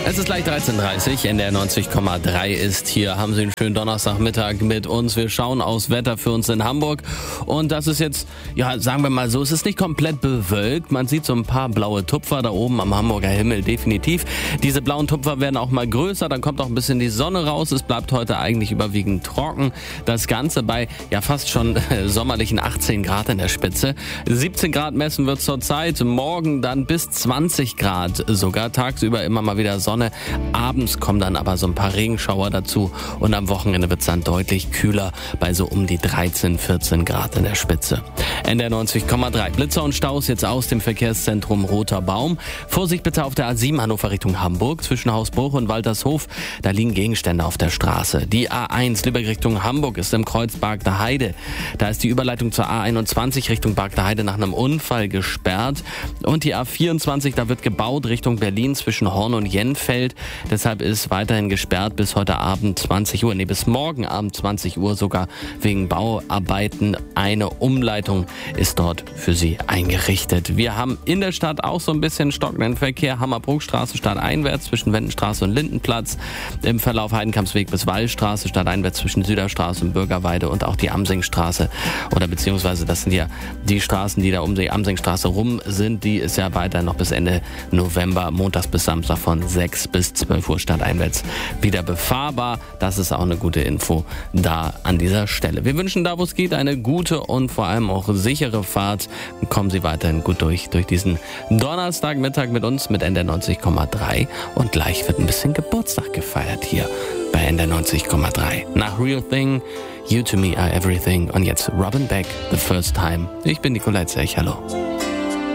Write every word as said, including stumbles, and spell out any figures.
Es ist gleich dreizehn Uhr dreißig, N D R neunzig Komma drei ist hier. Haben Sie einen schönen Donnerstagmittag mit uns. Wir schauen aufs Wetter für uns in Hamburg. Und das ist jetzt, ja, sagen wir mal so, es ist nicht komplett bewölkt. Man sieht so ein paar blaue Tupfer da oben am Hamburger Himmel, definitiv. Diese blauen Tupfer werden auch mal größer, dann kommt auch ein bisschen die Sonne raus. Es bleibt heute eigentlich überwiegend trocken. Das Ganze bei, ja, fast schon äh, sommerlichen achtzehn Grad in der Spitze. siebzehn Grad messen wird zurzeit, morgen dann bis zwanzig Grad sogar. Tagsüber immer mal wieder Sonne. Abends kommen dann aber so ein paar Regenschauer dazu und am Wochenende wird es dann deutlich kühler bei so um die dreizehn, vierzehn Grad in der Spitze. N D R neunzig Komma drei. Blitzer und Staus jetzt aus dem Verkehrszentrum Roter Baum. Vorsicht bitte auf der A sieben Hannover Richtung Hamburg zwischen Hausbruch und Waltershof. Da liegen Gegenstände auf der Straße. Die A eins Lübeck Richtung Hamburg ist im Kreuz Bargter Heide. Da ist die Überleitung zur A einundzwanzig Richtung Bargter Heide nach einem Unfall gesperrt. Und die A vierundzwanzig, da wird gebaut Richtung Berlin zwischen Horn und Jenfeld. Deshalb ist weiterhin gesperrt bis heute Abend zwanzig Uhr. Nee, bis morgen Abend zwanzig Uhr sogar wegen Bauarbeiten. Eine Umleitung ist dort für Sie eingerichtet. Wir haben in der Stadt auch so ein bisschen stockenden Verkehr. Hammerbruckstraße stadteinwärts zwischen Wendenstraße und Lindenplatz. Im Verlauf Heidenkampsweg bis Wallstraße stadteinwärts zwischen Süderstraße und Bürgerweide und auch die Amsingstraße. Oder beziehungsweise das sind ja die Straßen, die da um die Amsingstraße rum sind. Die ist ja weiter noch bis Ende November, montags bis Samstag von sechs bis zwölf Uhr stadteinwärts wieder befahrbar. Das ist auch eine gute Info da an dieser Stelle. Wir wünschen da, wo es geht, eine gute und vor allem auch sichere Fahrt. Kommen Sie weiterhin gut durch, durch diesen Donnerstagmittag mit uns mit N D R neunzig Komma drei. Und gleich wird ein bisschen Geburtstag gefeiert hier bei N D R neunzig Komma drei. Nach Real Thing, You to Me Are Everything und jetzt Robin Beck, The First Time. Ich bin Nicolai Zech, hallo.